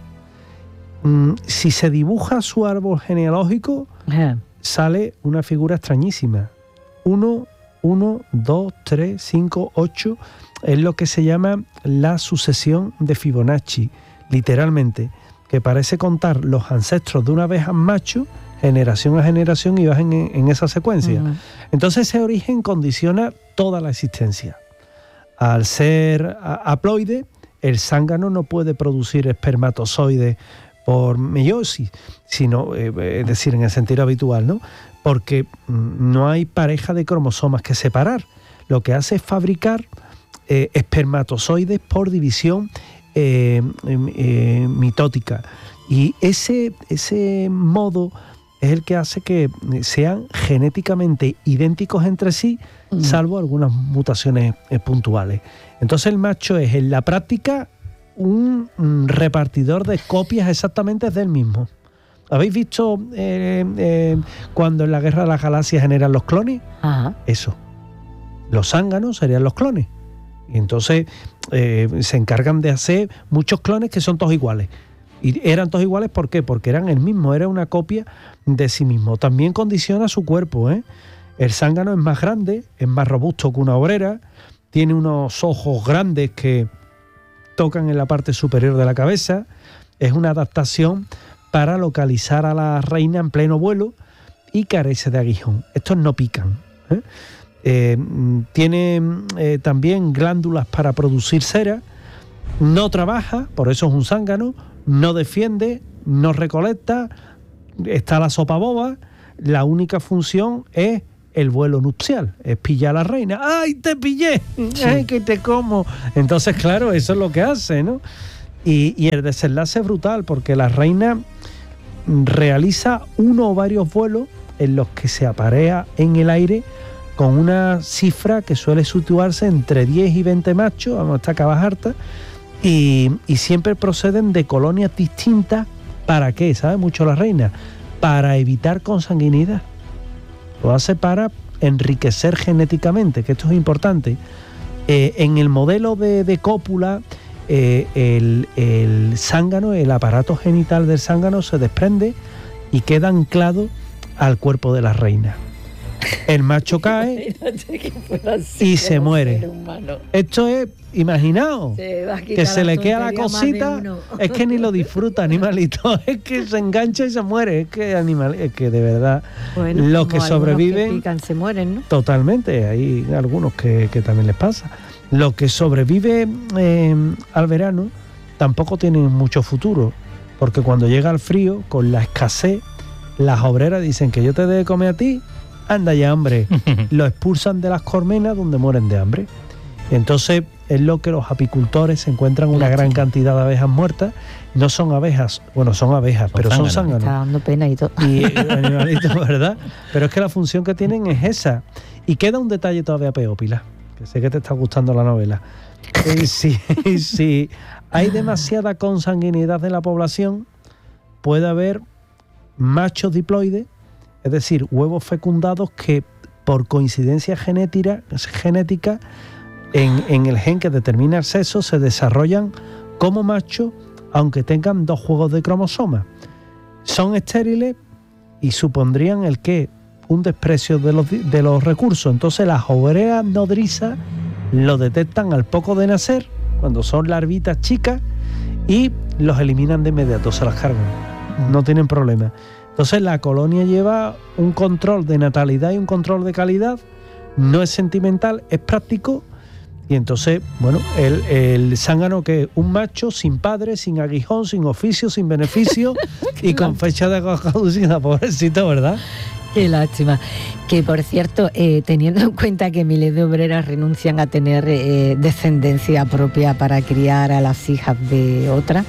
Mm, si se dibuja su árbol genealógico, Ajá. sale una figura extrañísima. Uno, uno, dos, tres, cinco, ocho, es lo que se llama la sucesión de Fibonacci, literalmente, que parece contar los ancestros de una abeja macho, generación a generación, y vas en, en esa secuencia. Uh-huh. Entonces ese origen condiciona toda la existencia. Al ser haploide, el zángano no puede producir espermatozoides por meiosis, sino, eh, es decir, en el sentido habitual, ¿no? Porque no hay pareja de cromosomas que separar. Lo que hace es fabricar eh, espermatozoides por división eh, eh, mitótica. Y ese, ese modo es el que hace que sean genéticamente idénticos entre sí, mm. salvo algunas mutaciones eh, puntuales. Entonces el macho es en la práctica un, un repartidor de copias exactamente del mismo. ¿Habéis visto eh, eh, cuando en la Guerra de las Galaxias generan los clones? Ajá. Eso. Los zánganos serían los clones. Y entonces eh, se encargan de hacer muchos clones que son todos iguales. Y eran todos iguales, ¿por qué? Porque eran el mismo, era una copia de sí mismo. También condiciona su cuerpo, ¿eh? El zángano es más grande, es más robusto que una obrera, tiene unos ojos grandes que tocan en la parte superior de la cabeza, es una adaptación para localizar a la reina en pleno vuelo y carece de aguijón. Estos no pican, ¿eh? Eh, tiene eh, también glándulas para producir cera No trabaja, por eso es un zángano, no defiende, no recolecta, está la sopa boba, la única función es el vuelo nupcial, es pillar a la reina. ¡Ay, te pillé! Sí. ¡Ay, que te como! Entonces, claro, eso es lo que hace, ¿no? Y, y el desenlace es brutal, porque la reina realiza uno o varios vuelos en los que se aparea en el aire con una cifra que suele situarse entre diez y veinte machos, vamos, está Cabajarta, y, y siempre proceden de colonias distintas. ¿Para qué? ¿Sabe mucho la reina? Para evitar consanguinidad. Lo hace para enriquecer genéticamente, que esto es importante. Eh, en el modelo de, de cópula, eh, el, el zángano, el aparato genital del zángano se desprende y queda anclado al cuerpo de la reina. El macho cae y se muere. Esto es, imaginaos, que se le queda la cosita, es que ni lo disfruta, animalito, es que se engancha y se muere, es que animal, es que de verdad bueno, los que sobreviven que pican, se mueren, ¿no? Totalmente, hay algunos que, que también les pasa. Los que sobreviven eh, al verano tampoco tienen mucho futuro, porque cuando llega el frío, con la escasez, las obreras dicen que yo te debo comer a ti. Anda ya, hombre. Lo expulsan de las colmenas donde mueren de hambre. Entonces es lo que los apicultores encuentran una gran cantidad de abejas muertas. No son abejas, bueno, son abejas, son pero zánganos. son zánganos. Está dando pena y todo. Y animalitos, ¿verdad? Pero es que la función que tienen es esa. Y queda un detalle todavía peor, Pilar, que sé que te está gustando la novela. Y si, si hay demasiada consanguinidad de la población, puede haber machos diploides, es decir, huevos fecundados que por coincidencia genética, genética en, en el gen que determina el sexo se desarrollan como machos aunque tengan dos juegos de cromosomas. Son estériles y supondrían el qué, un desprecio de los, de los recursos. Entonces las obreras nodrizas lo detectan al poco de nacer, cuando son larvitas chicas, y los eliminan de inmediato, se las cargan, no tienen problema. Entonces la colonia lleva un control de natalidad y un control de calidad, no es sentimental, es práctico, y entonces, bueno, el, el zángano que es un macho sin padre, sin aguijón, sin oficio, sin beneficio y con fecha de caducidad, pobrecito, ¿verdad? Qué lástima. Que por cierto, eh, teniendo en cuenta que miles de obreras renuncian a tener eh, descendencia propia para criar a las hijas de otras,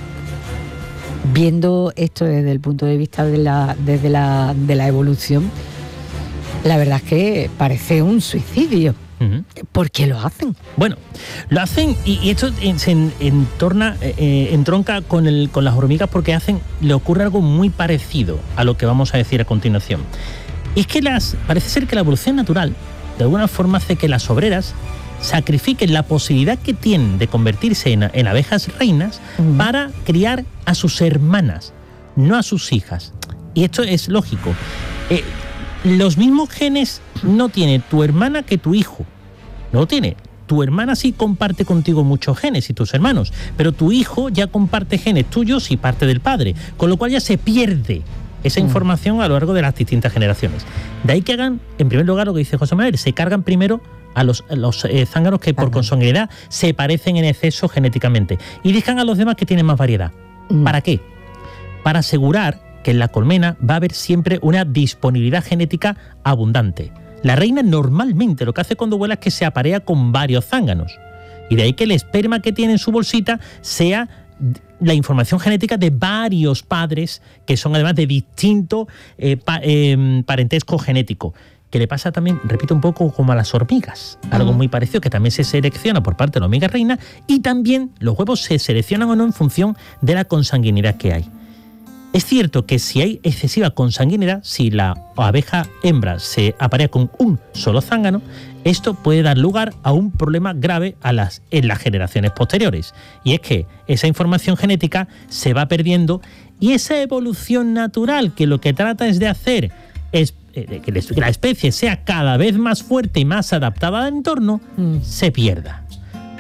viendo esto desde el punto de vista de la, desde la, de la evolución, la verdad es que parece un suicidio. Uh-huh. ¿Por qué lo hacen? Bueno, lo hacen y, y esto se en, entorna, eh, entronca con, el, con las hormigas porque hacen, le ocurre algo muy parecido a lo que vamos a decir a continuación. Es que las, parece ser que la evolución natural de alguna forma hace que las obreras sacrifiquen la posibilidad que tienen de convertirse en, en abejas reinas uh-huh. para criar a sus hermanas, no a sus hijas. Y esto es lógico. Eh, los mismos genes no tiene tu hermana que tu hijo. No lo tiene. Tu hermana sí comparte contigo muchos genes y tus hermanos, pero tu hijo ya comparte genes tuyos y parte del padre, con lo cual ya se pierde esa uh-huh. información a lo largo de las distintas generaciones. De ahí que hagan, en primer lugar, lo que dice José Manuel, se cargan primero a los, a los eh, zánganos que por consanguinidad se parecen en exceso genéticamente y dejan a los demás que tienen más variedad. Mm. ¿Para qué? Para asegurar que en la colmena va a haber siempre una disponibilidad genética abundante. La reina normalmente lo que hace cuando vuela es que se aparea con varios zánganos y de ahí que el esperma que tiene en su bolsita sea la información genética de varios padres que son además de distinto eh, pa, eh, parentesco genético. Que le pasa también, repito, un poco como a las hormigas, algo uh-huh. muy parecido, que también se selecciona por parte de la hormiga reina y también los huevos se seleccionan o no en función de la consanguinidad que hay. Es cierto que si hay excesiva consanguinidad, si la abeja hembra se aparea con un solo zángano, esto puede dar lugar a un problema grave a las, en las generaciones posteriores. Y es que esa información genética se va perdiendo y esa evolución natural que lo que trata es de hacer es que la especie sea cada vez más fuerte y más adaptada al entorno, mm. se pierda.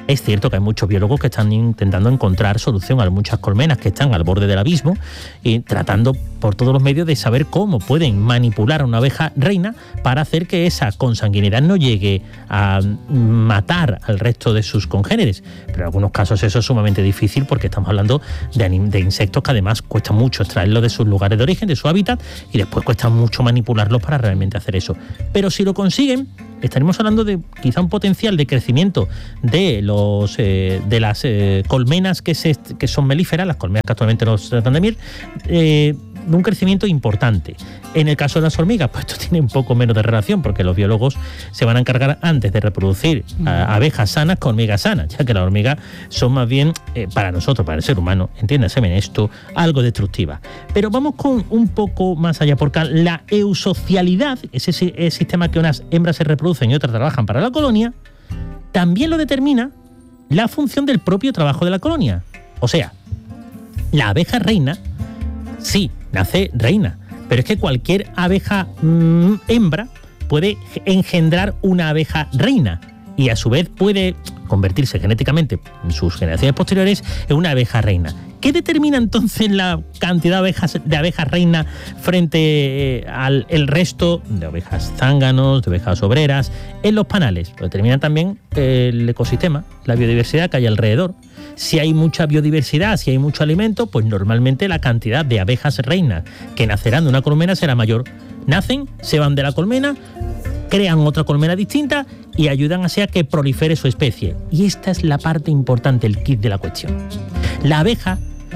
Es cierto que hay muchos biólogos que están intentando encontrar solución a muchas colmenas que están al borde del abismo y tratando por todos los medios de saber cómo pueden manipular a una abeja reina para hacer que esa consanguinidad no llegue a matar al resto de sus congéneres. Pero en algunos casos eso es sumamente difícil porque estamos hablando de, de insectos que además cuesta mucho extraerlos de sus lugares de origen, de su hábitat, y después cuesta mucho manipularlos para realmente hacer eso. Pero si lo consiguen, estaremos hablando de quizá un potencial de crecimiento de los eh, de las eh, colmenas que, se, que son melíferas, las colmenas que actualmente nos tratan de miel, eh, de un crecimiento importante. En el caso de las hormigas, pues esto tiene un poco menos de relación, porque los biólogos se van a encargar antes de reproducir a abejas sanas con hormigas sanas, ya que las hormigas son más bien, eh, para nosotros, para el ser humano, entiéndase bien esto, algo destructiva. Pero vamos con un poco más allá, porque la eusocialidad, ese, ese sistema que unas hembras se reproducen y otras trabajan para la colonia, también lo determina la función del propio trabajo de la colonia. O sea, la abeja reina, sí, nace reina, pero es que cualquier abeja mmm, hembra puede engendrar una abeja reina y a su vez puede convertirse genéticamente en sus generaciones posteriores en una abeja reina. ¿Qué determina entonces la cantidad de abejas, de abejas reina frente eh, al el resto de abejas zánganos, de abejas obreras en los panales? Lo determina también el ecosistema, la biodiversidad que hay alrededor. Si hay mucha biodiversidad, si hay mucho alimento, pues normalmente la cantidad de abejas reinas que nacerán de una colmena será mayor. Nacen, se van de la colmena, crean otra colmena distinta y ayudan así a que prolifere su especie. Y esta es la parte importante, el kit de la cuestión. La abeja,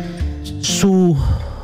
su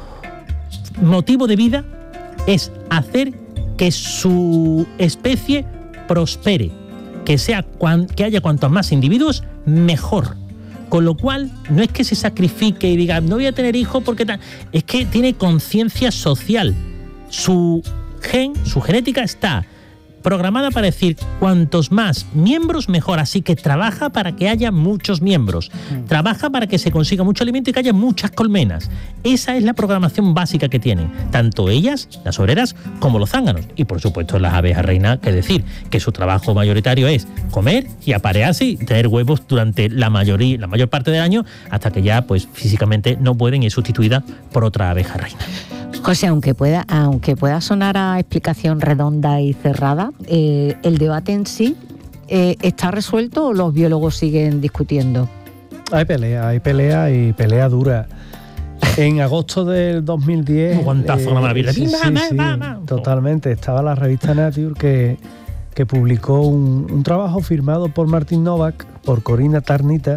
motivo de vida es hacer que su especie prospere, que, sea, que haya cuantos más individuos, mejor. Con lo cual, no es que se sacrifique y diga, no voy a tener hijos porque tal. Es que tiene conciencia social. Su gen, su genética está programada para decir cuantos más miembros mejor, así que trabaja para que haya muchos miembros, mm. trabaja para que se consiga mucho alimento y que haya muchas colmenas. Esa es la programación básica que tienen, tanto ellas, las obreras, como los zánganos, y por supuesto las abejas reinas, que decir que su trabajo mayoritario es comer y aparearse y tener huevos durante la mayoría, la mayor parte del año, hasta que ya pues físicamente no pueden y es sustituida por otra abeja reina. José, aunque pueda, aunque pueda sonar a explicación redonda y cerrada, eh, ¿el debate en sí eh, está resuelto o los biólogos siguen discutiendo? Hay pelea, hay pelea y pelea dura. En agosto del dos mil diez... Un guantazo, una maravilla. Sí, sí, sí, totalmente. Estaba la revista Nature que, que publicó un, un trabajo firmado por Martin Novak, por Corina Tarnita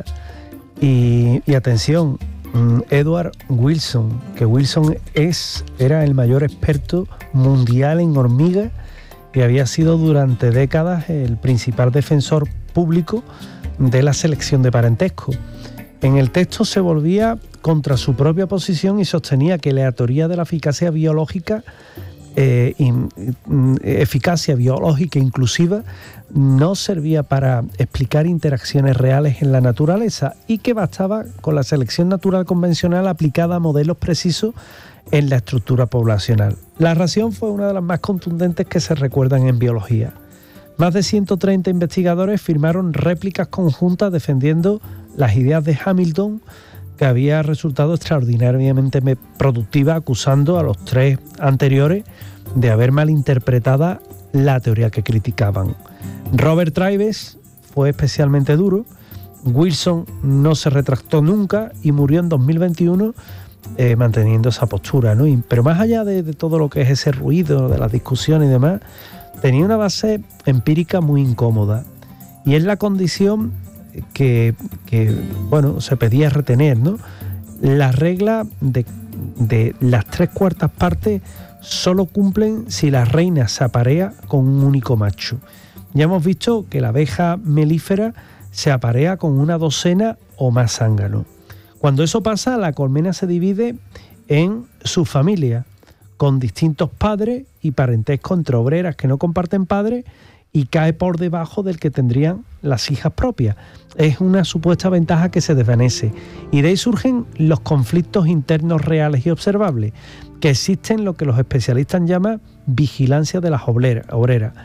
y, y atención, Edward Wilson, que Wilson es, era el mayor experto mundial en hormigas y había sido durante décadas el principal defensor público de la selección de parentesco. En el texto se volvía contra su propia posición y sostenía que la teoría de la eficacia biológica eh, in, eficacia biológica inclusiva no servía para explicar interacciones reales en la naturaleza y que bastaba con la selección natural convencional aplicada a modelos precisos en la estructura poblacional. La razón fue una de las más contundentes que se recuerdan en biología. Más de ciento treinta investigadores firmaron réplicas conjuntas defendiendo las ideas de Hamilton, que había resultado extraordinariamente productiva, acusando a los tres anteriores de haber malinterpretada la teoría que criticaban. Robert Travis fue especialmente duro, Wilson no se retractó nunca y murió en dos mil veintiuno eh, manteniendo esa postura, ¿no? Y, pero más allá de, de todo lo que es ese ruido, de las discusiones y demás, tenía una base empírica muy incómoda y es la condición que, que bueno, se pedía retener, ¿no? La regla de, de las tres cuartas partes solo cumplen si la reina se aparea con un único macho. Ya hemos visto que la abeja melífera se aparea con una docena o más zánganos. Cuando eso pasa, la colmena se divide en subfamilias, con distintos padres y parentesco entre obreras que no comparten padres y cae por debajo del que tendrían las hijas propias. Es una supuesta ventaja que se desvanece. Y de ahí surgen los conflictos internos reales y observables, que existen lo que los especialistas llaman vigilancia de las obreras.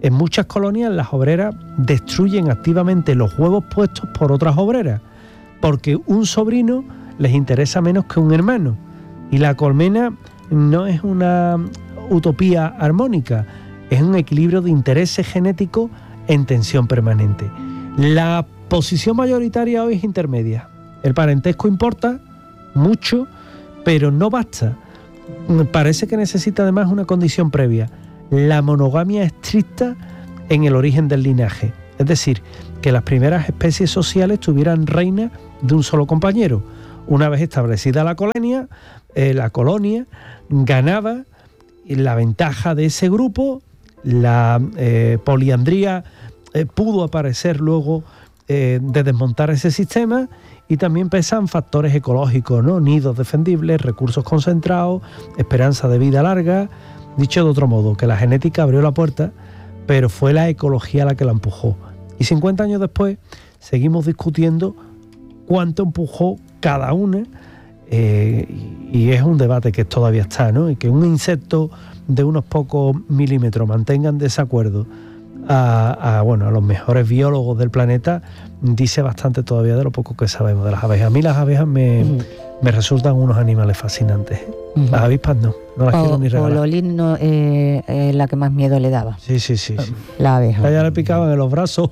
En muchas colonias las obreras destruyen activamente los huevos puestos por otras obreras, porque un sobrino les interesa menos que un hermano. Y la colmena no es una utopía armónica, es un equilibrio de intereses genéticos en tensión permanente. La posición mayoritaria hoy es intermedia. El parentesco importa mucho, pero no basta. Parece que necesita además una condición previa: la monogamia estricta en el origen del linaje. Es decir, que las primeras especies sociales tuvieran reinas de un solo compañero. Una vez establecida la colonia, eh, la colonia ganaba la ventaja de ese grupo. La eh, poliandría eh, pudo aparecer luego eh, de desmontar ese sistema, y también pesan factores ecológicos, ¿no? Nidos defendibles, recursos concentrados, esperanza de vida larga. Dicho de otro modo, que la genética abrió la puerta, pero fue la ecología la que la empujó. Y cincuenta años después seguimos discutiendo cuánto empujó cada una, eh, y es un debate que todavía está, ¿no? Y que un insecto de unos pocos milímetros mantenga en desacuerdo a, a, bueno, a los mejores biólogos del planeta, dice bastante todavía de lo poco que sabemos de las abejas. A mí las abejas me, uh-huh. me resultan unos animales fascinantes. Uh-huh. Las avispas no, no las o, quiero ni regalar. O Loli no, eh, eh, la que más miedo le daba. Sí, sí, sí. sí. La abeja. A ella le picaban en los brazos.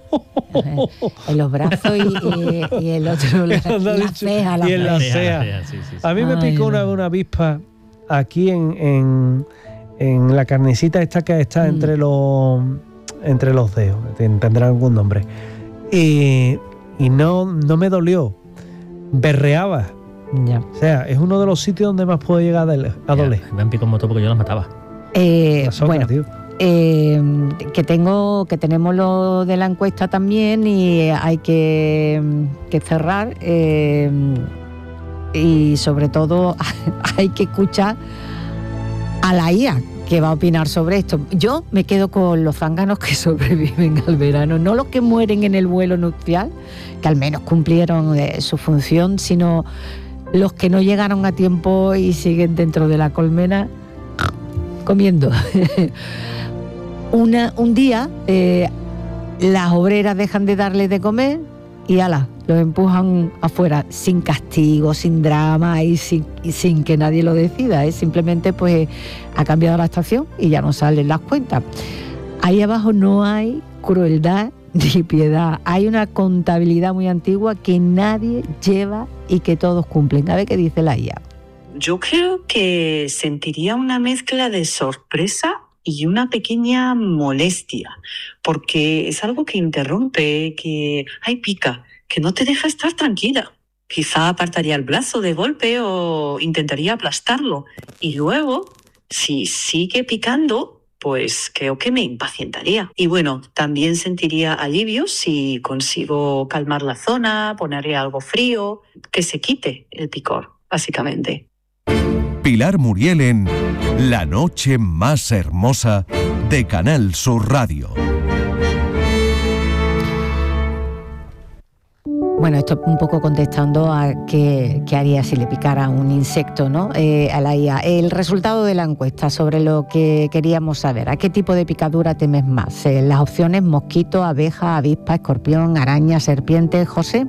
En los brazos y, y, y el otro, la, la ceja. La y en la ceja. Sí, sí, sí. A mí me Ay, picó una, una avispa aquí en, en, en la carnecita esta que está mm. entre los... entre los dedos, tendrá algún nombre, y, y no, no me dolió, berreaba. Ya. O sea, es uno de los sitios donde más puedo llegar a doler. Ya, me han picado un motor porque yo las mataba. Eh, la soca, bueno, tío. Eh, que tengo, que tenemos lo de la encuesta también, y hay que, que cerrar, eh, y sobre todo hay que escuchar a la I A, que va a opinar sobre esto. Yo me quedo con los zánganos que sobreviven al verano, no los que mueren en el vuelo nupcial, que al menos cumplieron eh, su función, sino los que no llegaron a tiempo y siguen dentro de la colmena comiendo. Una, un día eh, las obreras dejan de darles de comer y ala, los empujan afuera sin castigo, sin drama y sin, y sin que nadie lo decida, ¿eh? Simplemente pues ha cambiado la estación y ya no salen las cuentas. Ahí abajo no hay crueldad ni piedad, hay una contabilidad muy antigua que nadie lleva y que todos cumplen. A ver qué dice la I A. Yo creo que sentiría una mezcla de sorpresa y una pequeña molestia, porque es algo que interrumpe, que ay, pica, que no te deja estar tranquila. Quizá apartaría el brazo de golpe o intentaría aplastarlo. Y luego, si sigue picando, pues creo que me impacientaría. Y bueno, también sentiría alivio si consigo calmar la zona, ponerle algo frío, que se quite el picor, básicamente. Pilar Muriel en La Noche Más Hermosa de Canal Sur Radio. Bueno, esto un poco contestando a qué, qué haría si le picara un insecto, ¿no? Eh, a la I A. El resultado de la encuesta sobre lo que queríamos saber. ¿A qué tipo de picadura temes más? Eh, las opciones: mosquito, abeja, avispa, escorpión, araña, serpiente. José.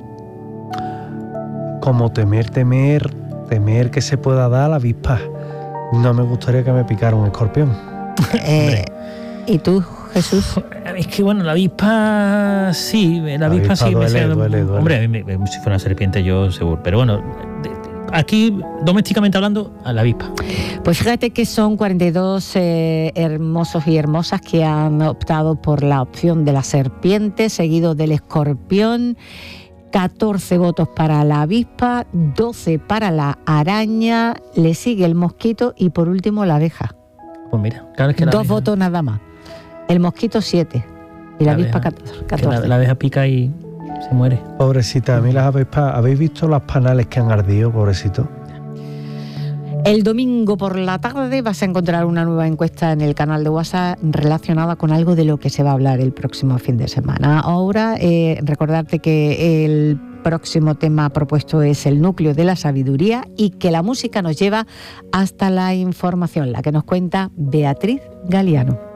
Como temer, temer, temer que se pueda dar a la avispa. No me gustaría que me picara un escorpión. eh, ¿Y tú, Jesús? Es que bueno, la avispa sí, la avispa, avispa sí duele, me sea, duele, duele. Hombre, me, me, si fuera una serpiente yo seguro, pero bueno, aquí domésticamente hablando, a la avispa. Pues fíjate que son cuarenta y dos eh, hermosos y hermosas que han optado por la opción de la serpiente, seguido del escorpión. catorce votos para la avispa, doce para la araña, le sigue el mosquito y por último la abeja. Pues mira, claro, es que la Dos abeja, votos nada más. El mosquito siete y la, la avispa catorce. La, la abeja pica y se muere. Pobrecita, a mí las avispas, ¿habéis visto las panales que han ardido, pobrecito? El domingo por la tarde vas a encontrar una nueva encuesta en el canal de WhatsApp relacionada con algo de lo que se va a hablar el próximo fin de semana. Ahora, eh, recordarte que el próximo tema propuesto es el núcleo de la sabiduría y que la música nos lleva hasta la información, la que nos cuenta Beatriz Galiano.